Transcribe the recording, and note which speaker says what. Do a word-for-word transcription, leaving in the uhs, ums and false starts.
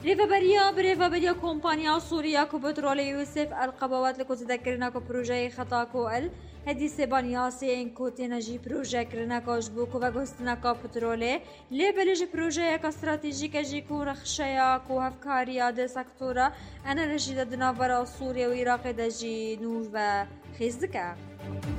Speaker 1: ريفابريا بريفابريا كومبانيا سوريا كو بترول يوسف القبوات لكو تذكرنا كو بروجي خطاكو ال هدي سيبانياسي انكو تنجي بروجي كرناكو جبوكو وغوستنا كو بترولي لي بلج بروجي كا استراتيجيكا جيكو رخشيا كو هفكاريا دي سكتورا انا رجيدا دنافرا سوريا وعراق دجي نوش و خيزدكا